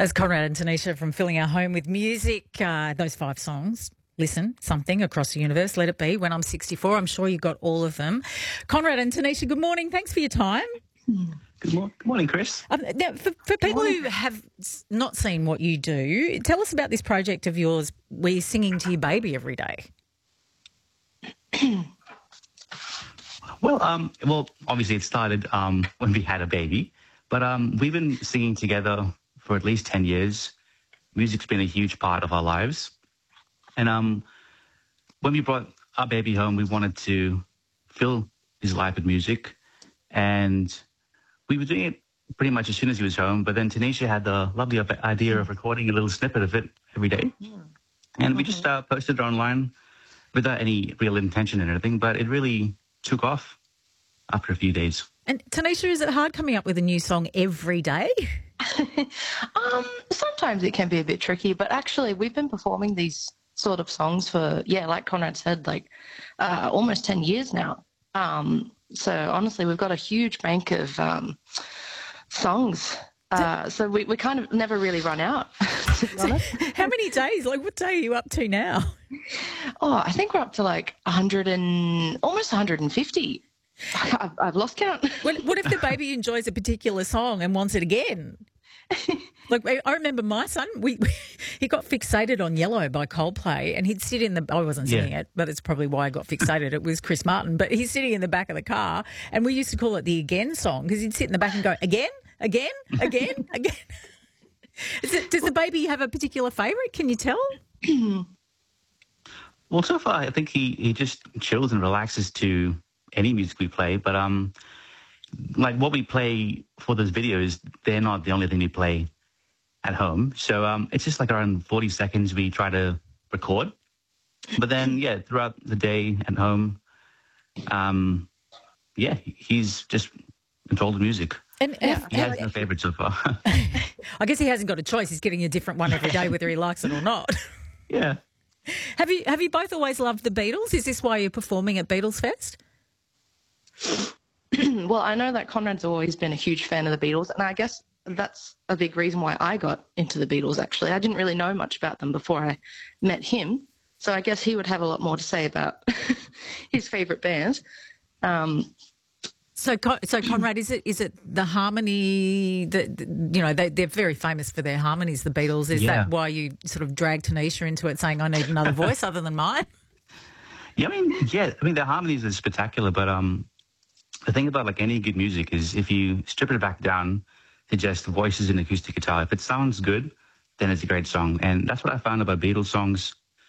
That's Conrad and Tanisha from Filling Our Home with Music. Those 5 songs. Listen, something across the universe. Let it be. When I'm 64, I'm sure you got all of them. Conrad and Tanisha, good morning. Thanks for your time. Good morning, Chris. Now, for people who have not seen what you do, tell us about this project of yours where you're singing to your baby every day. Well, obviously it started when we had a baby, but we've been singing together for at least 10 years. Music's been a huge part of our lives. And when we brought our baby home, we wanted to fill his life with music. And we were doing it pretty much as soon as he was home. But then Tanisha had the lovely idea of recording a little snippet of it every day. And we just posted it online without any real intention or anything. But it really took off after a few days. And Tanisha, is it hard coming up with a new song every day? Sometimes it can be a bit tricky, but actually we've been performing these sort of songs for, like Conrad said, almost 10 years now. So honestly, we've got a huge bank of songs. So we kind of never really run out, to be honest. How many days? What day are you up to now? Oh, I think we're up to 100 and almost 150. I've lost count. What if the baby enjoys a particular song and wants it again? I remember my son, he got fixated on Yellow by Coldplay, and he'd sit in I wasn't singing it, but it's probably why I got fixated. It was Chris Martin, but he's sitting in the back of the car, and we used to call it the Again song because he'd sit in the back and go, again, again, again, again. Does the baby have a particular favourite? Can you tell? Well, so far, I think he just chills and relaxes to any music we play, but what we play for those videos, they're not the only thing we play at home. So it's just around 40 seconds we try to record. But then, throughout the day at home, he's just controlled the music. And he has no favourite so far. I guess he hasn't got a choice. He's getting a different one every day, whether he likes it or not. Yeah. Have you both always loved the Beatles? Is this why you're performing at Beatles Fest? Well, I know that Conrad's always been a huge fan of the Beatles, and I guess that's a big reason why I got into the Beatles, actually. I didn't really know much about them before I met him, so I guess he would have a lot more to say about his favourite bands. So Conrad, is it the harmony that, they're very famous for their harmonies, the Beatles. Is that why you sort of dragged Tanisha into it, saying, I need another voice other than mine? Yeah, the harmonies are spectacular, but the thing about any good music is if you strip it back down to just voices and acoustic guitar, if it sounds good, then it's a great song. And that's what I found about Beatles songs.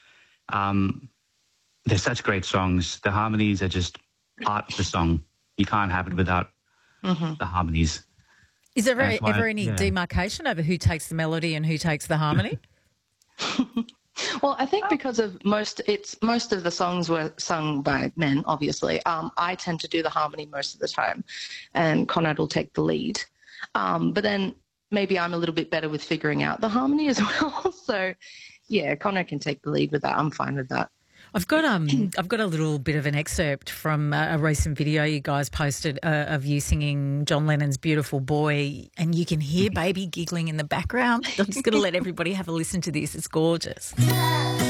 They're such great songs. The harmonies are just part of the song. You can't have it without the harmonies. Is there ever any demarcation over who takes the melody and who takes the harmony? Well, I think because of most of the songs were sung by men, obviously. I tend to do the harmony most of the time, and Conrad will take the lead. But then maybe I'm a little bit better with figuring out the harmony as well. So, Conrad can take the lead with that. I'm fine with that. I've got a little bit of an excerpt from a recent video you guys posted of you singing John Lennon's Beautiful Boy, and you can hear baby giggling in the background. I'm just going to let everybody have a listen to this. It's gorgeous.